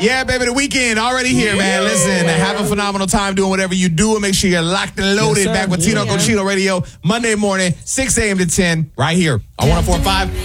Yeah, baby, the weekend already here, man. Listen, have a phenomenal time doing whatever you do, and make sure you're locked and loaded. Yes, sir. Back with Tino Cochino Radio, Monday morning, 6 a.m. to 10, right here on 104.5